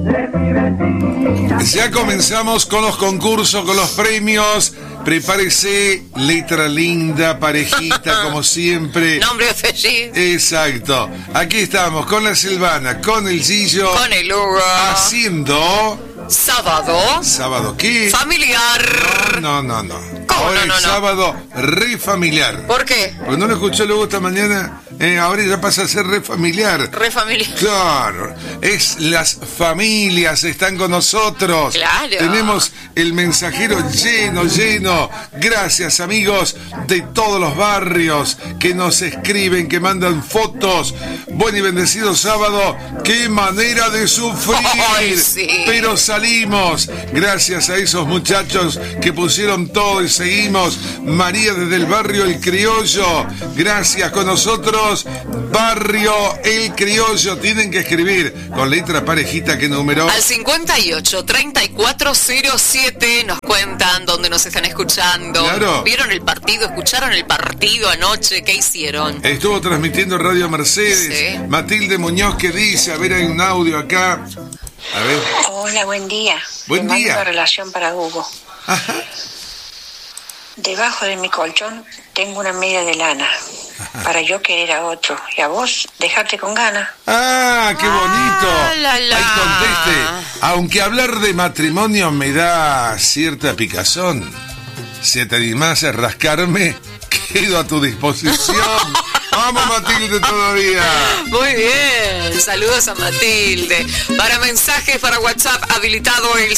Ya comenzamos con los concursos, con los premios. Prepárese, letra linda, parejita, como siempre. Nombre apellido. Exacto. Aquí estamos con la Silvana, con el Gillo. Con el Hugo. Haciendo... Sábado. ¿Sábado qué? Familiar. No. ¿Cómo Ahora no? es sábado re familiar. ¿Por qué? Porque no lo escuchó luego esta mañana. Ahora ya pasa a ser re familiar. Re familiar. Claro, las familias están con nosotros. Claro. Tenemos el mensajero lleno. Gracias, amigos de todos los barrios que nos escriben, que mandan fotos. Buen y bendecido sábado. ¡Qué manera de sufrir! Ay, sí. Pero salimos. Gracias a esos muchachos que pusieron todo y seguimos. María desde el barrio El Criollo. Gracias con nosotros. Barrio El Criollo. Tienen que escribir con letra parejita. ¿Qué número? Al 58-3407 nos cuentan dónde nos están escuchando. Claro. ¿Vieron el partido? ¿Escucharon el partido anoche? ¿Qué hicieron? Estuvo transmitiendo Radio Mercedes. Sí. Matilde Muñoz, que dice, a ver, hay un audio acá. A ver. Hola, buen día. Buen Te mando día. una relación para Hugo. Ajá. Debajo de mi colchón tengo una media de lana para yo querer a otro y a vos dejarte con ganas. ¡Ah, qué bonito! la. Ahí conteste. Aunque hablar de matrimonio me da cierta picazón, si te animás a rascarme, quedo a tu disposición. ¡Vamos, Matilde, todavía! Muy bien, saludos a Matilde. Para mensajes para WhatsApp habilitado el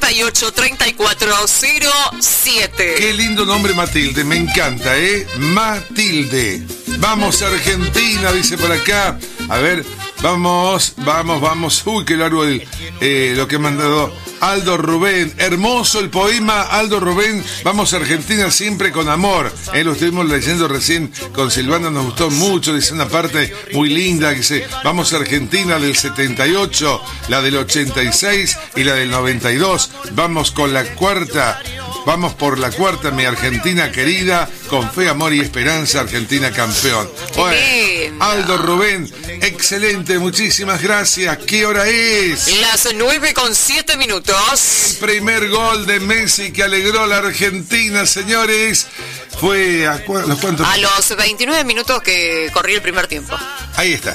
58-3407. Qué lindo nombre, Matilde, me encanta, ¿eh? Matilde. Vamos, Argentina, dice por acá. A ver, vamos. Uy, qué largo lo que ha mandado Aldo Rubén. Hermoso el poema, Aldo Rubén. Vamos, Argentina, siempre con amor. Lo estuvimos leyendo recién con Silvana, nos gustó mucho. Dice una parte muy linda, dice, vamos, Argentina del 78, la del 86 y la del 92. Vamos con la cuarta. Vamos por la cuarta, mi Argentina querida, con fe, amor y esperanza, Argentina campeón. Bueno, Aldo Rubén, excelente, muchísimas gracias. ¿Qué hora es? Las 9:07. El primer gol de Messi que alegró a la Argentina, señores, fue a los cuantos. A los 29 minutos que corrió el primer tiempo. Ahí está.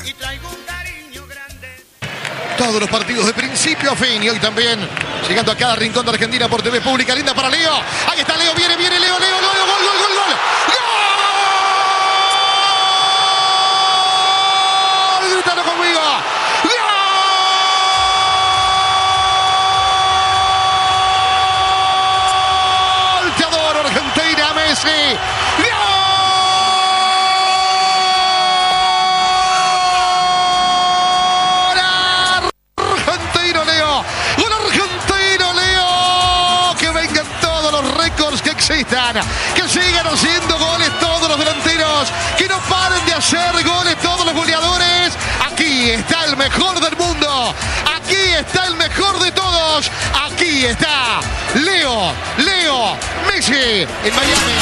Todos los partidos de principio a fin y hoy también llegando a cada rincón de Argentina por TV Pública. Linda para Leo. Ahí está Leo, viene Leo, gol. ¡Gol! ¡Grítalo conmigo! ¡Gol! Te adoro, Argentina, Messi. Que sigan haciendo goles todos los delanteros, que no paren de hacer goles todos los goleadores. Aquí está el mejor del mundo, aquí está el mejor de todos, aquí está Leo Messi en Miami.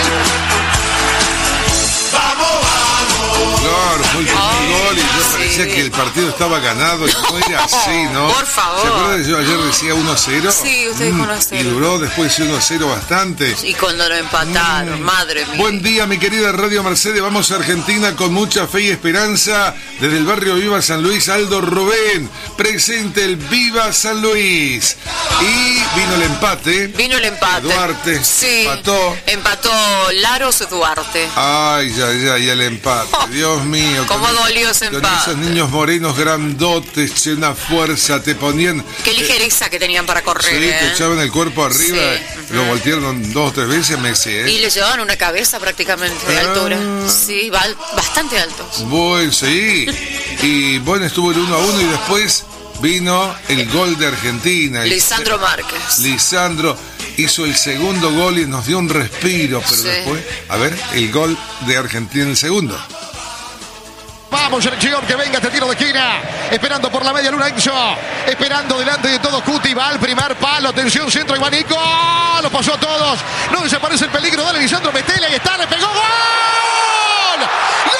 ¡Vamos! Claro, fue el primer gol y yo parecía que el partido estaba ganado y no era así, ¿no? Por favor. ¿Se acuerdan que yo ayer decía 1-0? Sí, usted dijo 1-0. Y duró después 1-0 bastante. Y cuando lo empataron, madre mía. Buen día, mi querida Radio Mercedes. Vamos a Argentina con mucha fe y esperanza. Desde el barrio Viva San Luis, Aldo Rubén. Presente el Viva San Luis. Y vino el empate. Duarte. Sí. Empató Laros Duarte. Ay, ya, y el empate. Dios mío. ¿Cómo dolió ese empate? Con esos niños morenos grandotes, una fuerza, te ponían... Qué ligereza que tenían para correr. Sí, te echaban el cuerpo arriba, sí. Lo voltearon 2 o 3 veces, Messi, ¿eh? Y le llevaban una cabeza prácticamente de altura. Sí, bastante altos. Bueno, sí. Y bueno, estuvo el 1-1 y después vino el gol de Argentina. Lisandro Márquez. Lisandro hizo el segundo gol y nos dio un respiro, pero después, a ver, el gol de Argentina, el segundo. Vamos, selección, que venga este tiro de esquina. Esperando por la media luna, Enzo. Esperando delante de todo Cuti. Va al primer palo. Atención, centro, Ivanico. Lo pasó a todos. No desaparece el peligro. Dale, Lisandro, metele. Ahí está, le pegó. ¡Gol!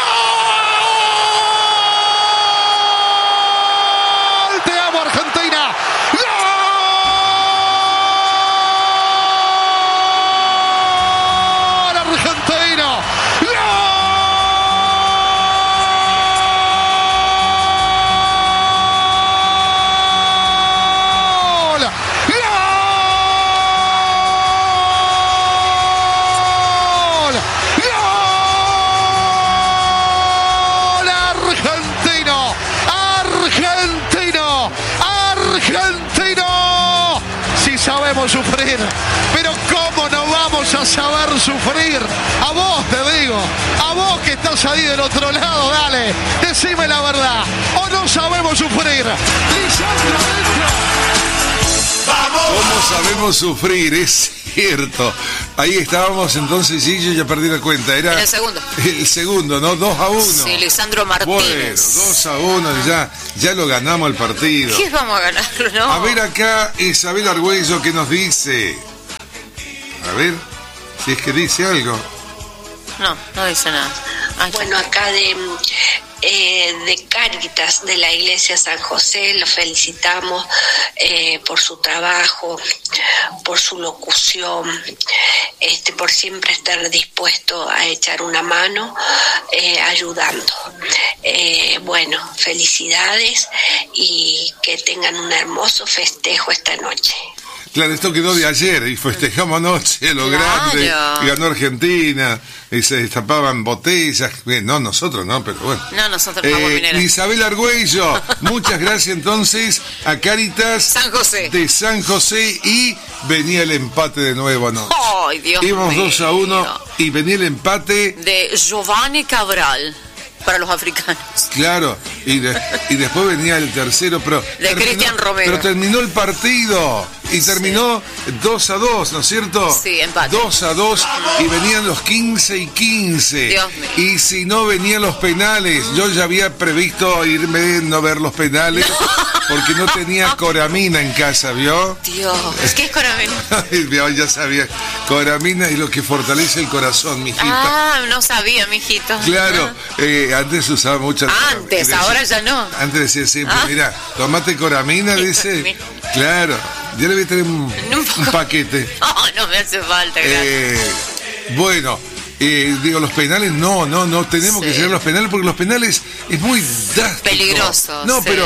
¡Gol! Te amo, Argentina. sabemos sufrir. Pero ¿cómo no vamos a saber sufrir? A vos te digo, a vos que estás ahí del otro lado, dale, decime la verdad. ¿O no sabemos sufrir? Lisandro adentro. ¡Vamos! ¿Cómo sabemos sufrir? Es cierto. Ahí estábamos entonces, y yo ya perdí la cuenta. Era el segundo. El segundo, ¿no? 2-1. Sí, Lisandro Martínez. Bueno, 2-1, ya lo ganamos el partido. ¿Qué vamos a ganarlo? No. A ver acá, Isabel Argüello, ¿qué nos dice? A ver, si es que dice algo. No dice nada. Bueno, acá de Cáritas de la Iglesia San José, lo felicitamos por su trabajo, por su locución, por siempre estar dispuesto a echar una mano ayudando. Bueno, felicidades y que tengan un hermoso festejo esta noche. Claro, esto quedó de ayer y festejamos anoche lo grande, y ganó Argentina, y se destapaban botellas, no nosotros, no, pero bueno. No, nosotros vamos mineros. Isabel Argüello, muchas gracias entonces a Cáritas San José. De San José, y venía el empate de nuevo, ¿no? ¡Ay, Dios Íbamos mío! 2-1 y venía el empate de Giovanni Cabral. Para los africanos. Claro, y después venía el tercero, pero de Cristian Romero. Pero terminó el partido y terminó 2-2, ¿no es cierto? Sí, empate. 2-2 y venían los 15 y 15. Dios mío. Y si no venían los penales, yo ya había previsto irme no ver los penales porque no tenía coramina en casa, ¿vio? Dios, ¿qué es coramina? Ya sabía, coramina es lo que fortalece el corazón, mijita. Ah, no sabía, mijito. Claro, antes se usaba mucho. Antes, decía, ahora ya no. Antes decía siempre, mira, tomate coramina, dice. Claro, yo le voy a traer un paquete. No me hace falta, gracias. Bueno, digo, los penales, no tenemos que llegar a los penales, porque los penales es muy drástico. Peligroso. No, pero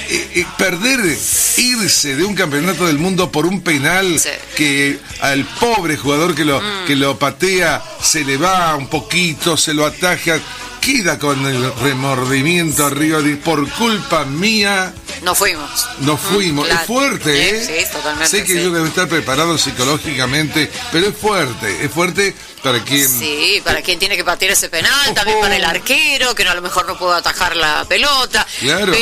perder, irse de un campeonato del mundo por un penal, que al pobre jugador que lo patea se le va un poquito, se lo ataja, queda con el remordimiento arriba de por culpa mía. No fuimos. Claro. Es fuerte, ¿eh? Sí, totalmente. Sé que yo debo estar preparado psicológicamente, pero es fuerte para quien... Sí, para quien tiene que patear ese penal, también para el arquero, que a lo mejor no pudo atajar la pelota. Claro.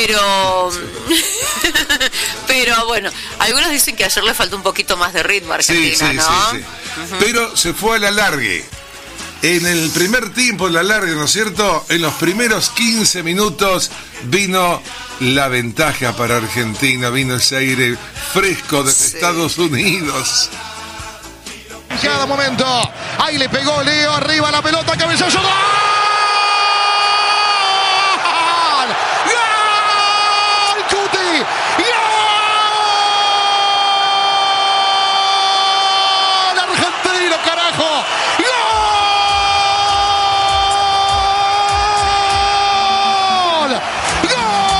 Pero bueno, algunos dicen que ayer le faltó un poquito más de ritmo a Argentina, ¿no? Sí. Pero se fue a la largue. En el primer tiempo, la larga, ¿no es cierto? En los primeros 15 minutos vino la ventaja para Argentina, vino ese aire fresco de Estados Unidos. Cada momento, ahí le pegó Leo, arriba la pelota, cabezazo, ¡gol!